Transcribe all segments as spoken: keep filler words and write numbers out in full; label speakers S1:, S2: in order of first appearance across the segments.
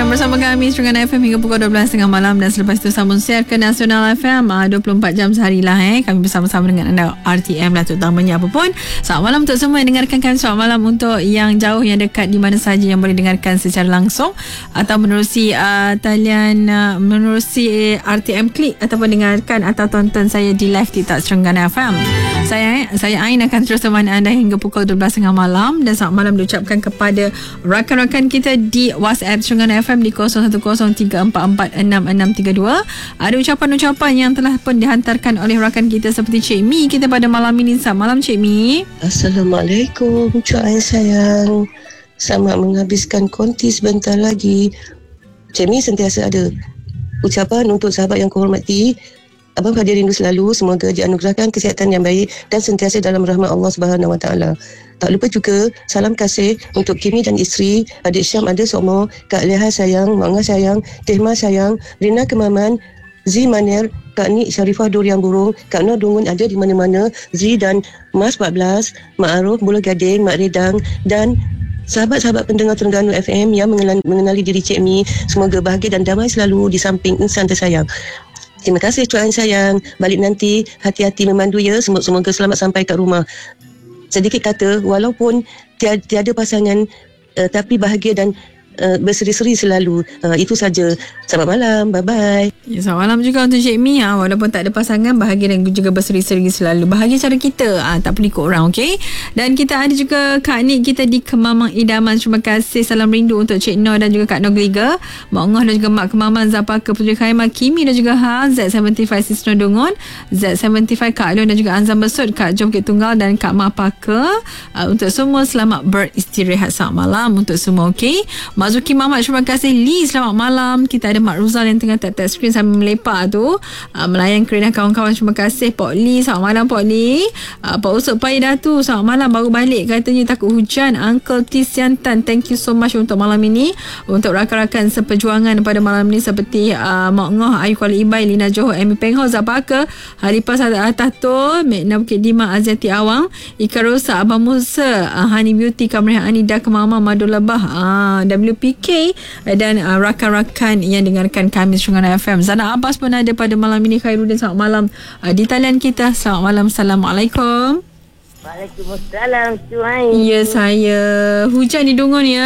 S1: kongsikan bersama kami Terengganu F M hingga pukul dua belas tiga puluh malam, dan selepas itu sambung siar ke Nasional F M uh, dua puluh empat jam sehari lah eh. Kami bersama-sama dengan anda R T M lah terutamanya apa pun. Selamat malam untuk semua yang dengarkan kami. Selamat malam untuk yang jauh, yang dekat, di mana sahaja yang boleh dengarkan secara langsung atau menerusi uh, talian uh, menerusi R T M Klik, ataupun dengarkan atau tonton saya di live TikTok Terengganu F M. Saya saya Ain akan terus temani anda hingga pukul dua belas tiga puluh malam, dan selamat malam diucapkan kepada rakan-rakan kita di WhatsApp Terengganu F M di kosong satu kosong tiga empat empat enam enam tiga dua. Ada ucapan-ucapan yang telah pun dihantarkan oleh rakan kita seperti Cik Mi kita pada malam ini. Selamat malam Cik Mi.
S2: Assalamualaikum Cik Ain sayang. Selamat menghabiskan konti sebentar lagi. Cik Mi sentiasa ada ucapan untuk sahabat yang kuhormati. Abang hadir rindu selalu. Semoga dianugerahkan kesihatan yang baik dan sentiasa dalam rahmat Allah Subhanahu Wa Taala. Tak lupa juga salam kasih untuk Kimi dan isteri, adik Syam ada seumur, Kak Leha sayang, Mak Ngah sayang, Teh Ma sayang, Rina Kemaman, Z Manir, Kak Nik Syarifah Durian Burung, Kak Nur Dungun ada di mana-mana, Z dan Mas empat belas, Mak Aruf, Bola Gading, Mak Redang, dan sahabat-sahabat pendengar Terengganu F M yang mengenali, mengenali diri Cik Mi. Semoga bahagia dan damai selalu di samping insan tersayang. Terima kasih Tuan sayang. Balik nanti hati-hati memandu ya. Semoga selamat sampai kat rumah. Sedikit kata, walaupun tiada, tiada pasangan uh, tapi bahagia dan uh, berseri-seri selalu. Uh, itu saja. Selamat malam. Bye-bye.
S1: Ya, selamat malam juga untuk Cik Mi. Ha, walaupun tak ada pasangan, bahagia dan juga berseri-seri selalu. Bahagia cara kita. Ha, tak perlu ikut orang, okey? Dan kita ada juga Kak Nik kita di Kemamang Idaman. Terima kasih. Salam rindu untuk Cik Noh dan juga Kak Noh Geliga. Mak Ngoh dan juga Mak Kemaman, Zapaka, Puteri Khaimah, Kimi dan juga Ha, Z tujuh puluh lima Sisno Dungun, Z tujuh puluh lima Kak Adon dan juga Anzam Besut, Kak Jom Bukit Tunggal dan Kak Ma Paka. Uh, untuk semua, selamat beristirahat. Selamat malam untuk semua, okey? Mak Zuki Mamat, terima kasih. Lee, selamat malam. Kita ada Mak Ruzal yang tengah tap-tap skrin sambil melepak tu, uh, melayan kerana kawan-kawan. Terima kasih Pok Lee. Selamat malam Pok Lee. uh, Pak Usuk Payah tu, selamat malam, baru balik katanya takut hujan. Uncle T Siantan, thank you so much untuk malam ini. Untuk rakan-rakan seperjuangan pada malam ini seperti uh, Mak Ngoh, Ayu Kuala Ibai, Lina Johor, Amy Peng Ho, Zapaka, Haripah Atas tu, Mekna Bukit Dima, Aziati Awang, Ika Rosa, Abang Musa, uh, Honey Beauty, Kamriah Anida, Kemama, Madu Lebah, uh, W P K, dan uh, rakan-rakan yang dengarkan kami Terengganu F M. Zana Abbas pun ada pada malam ini. Khairuddin, selamat malam uh, di talian kita. Selamat malam. Assalamualaikum.
S3: Waalaikumsalam Tuan.
S1: Ya, saya. Hujan di Dungun ya?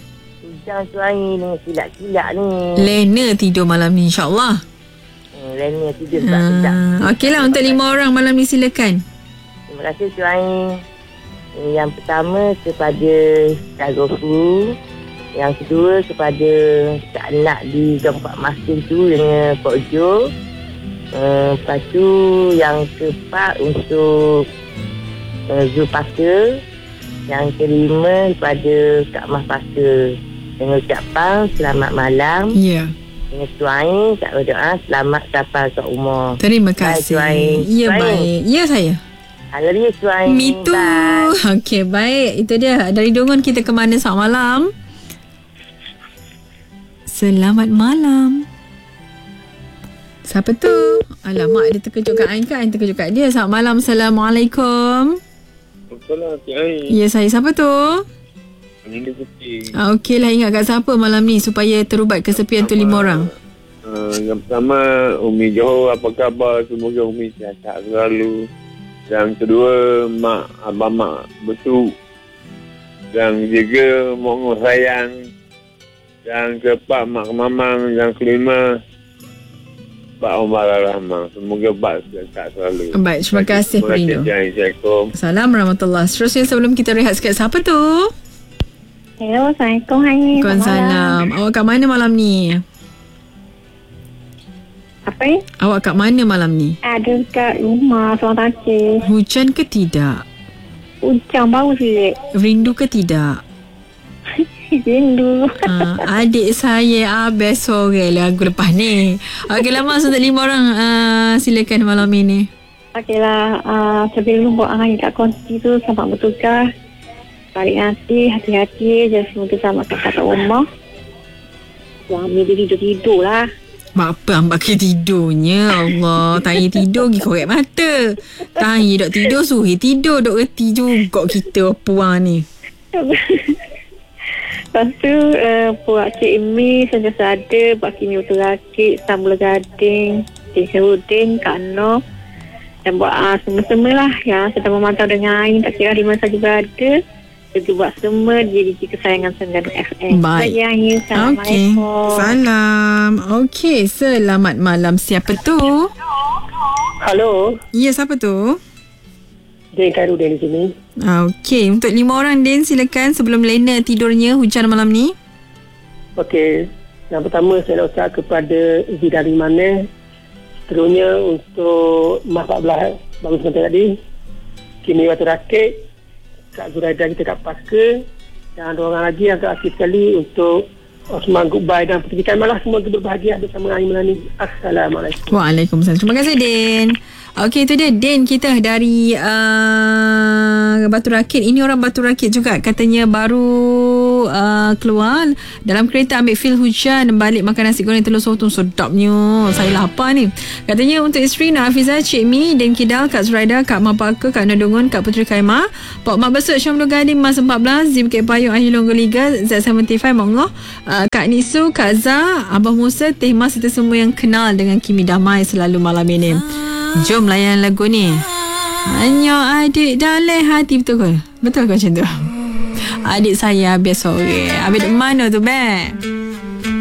S3: Hujan Tuan ni, silap-silap ni.
S1: Lena tidur malam ni insyaAllah.
S3: Hmm, Lena tidur tak-tak.
S1: uh, Okeylah, untuk lima orang malam ni silakan.
S3: Terima kasih Tuan. Yang pertama kepada Kak Gofu. Yang kedua kepada Kak Nak di Gempak Masing tu dengan Pak Jo. Uh, lepas tu yang keempat untuk uh, Zulpaka. Yang kelima kepada Kak Mas Paka. Dengan ucapan selamat malam.
S1: Ya.
S3: Dengan Tuan, Kak berdoa selamat sampai ke rumah.
S1: Terima kasih.
S3: Bye,
S1: ya, baik. Ya, saya.
S3: I love you Tuan.
S1: Me too. Okey, baik. Itu dia. Dari Dungun kita ke mana? Selamat malam. Selamat malam. Siapa tu? Alamak, dia terkejut kat Ain kan? Ain terkejut kat dia. Selamat malam. Assalamualaikum.
S4: Assalamualaikum.
S1: Ya, saya. Siapa tu?
S4: Ini Putih.
S1: Ah, Okey lah, ingat kat siapa malam ni supaya terubat kesepian tu lima orang.
S4: Uh, yang pertama, Umi Johor, apa khabar? Semoga Umi sihat selalu. Yang kedua, Mak Abang Mak Besuk. Yang tiga, Mak Ngor sayang. Yang keempat, Mak Kemamang. Yang kelima, Pak Omar Rahman. Semoga Pak sihat selalu.
S1: Baik, terima kasih Perindo.
S4: Assalamualaikum.
S1: Assalamualaikum warahmatullahi. Seterusnya sebelum kita rehat sikit, siapa tu?
S5: Hello, Assalamualaikum. Hai.
S1: Waalaikumsalam. Awak kat mana malam ni?
S5: Apa ni?
S1: Awak kat mana malam ni?
S5: Ada kat rumah, Seorang Takir.
S1: Hujan ke tidak?
S5: Hujan baru sikit.
S1: Rindu ke tidak?
S5: Rindu.
S1: uh, adik saya Abes sore lagu lepas ni. Okey, lama untuk lima orang. Uh, silakan malam ini.
S5: Okeylah, uh, sebelum buat angin kat konti tu, selamat bertugas. Balik nanti, hati-hati je. Semoga selamat sampai kat rumah. Suami dia tidur-tidur lah.
S1: Mak apa hamba ke tidurnya? Allah, Tahi tidur pergi korek mata. Tahi dok tidur, Suhi tidur, dok reti juga kita puan ni.
S5: Lepas tu uh, buat Cik Mi sentiasa ada, buat Kimi Betul Rakit, Sambal Gading, Cik Herudin, Kak Noh, dan buat uh, semua-semua lah yang sedang memantau dengan Ain, tak kira di mana saja berada. Jadi buat semua diri kesayangan Terengganu F M.
S1: Baik.
S5: Okey. Assalamualaikum.
S1: Salam. Okey, selamat malam. Siapa tu?
S6: Halo,
S1: Ya, siapa tu?
S6: Din Khairudin di sini.
S1: Okey, untuk lima orang Din, silakan sebelum Lena tidurnya hujan malam ni.
S6: Okey, yang pertama saya nak ucap kepada Zidari Maneh. Seterusnya untuk Mas empat belas baru sebentar tadi, Kimi Batu Rakit, Kak Zuraida kita kat Paska, dan dua orang lagi yang agak aktif sekali untuk Osman Goodbye dan Puteri Kaimalah, semua berbahagia bersama Ain Melani. Assalamualaikum.
S1: Waalaikumsalam. Terima kasih Din. Okey, itu dia Din kita dari uh, Batu Rakit. Ini orang Batu Rakit juga, katanya baru uh, keluar dalam kereta ambil feel hujan, balik makan nasi goreng telur sotong, sedapnya. Saya lapar ni. Katanya untuk isteri Nak Hafizah, Cik Mi, Din Kidal, Kak Zuraida, Kak Mapaka, Kak Nodongon, Kak Puteri Kaimah, Pak Mak Besut, Syamdul Gading, Mas empat belas, Zim Bukit Payung, Ahilong Goliga, Z tujuh puluh lima, Mongoh, uh, Kak Nisu, Kak Zah, Abah Musa, Teh Mas, kita semua yang kenal dengan Kimi Damai selalu malam ini. Jom layan lagu ni. Hanya adik dalam hati. Betul ke? Betul ke macam tu? Adik saya habis sore. Habis mana tu, Bek?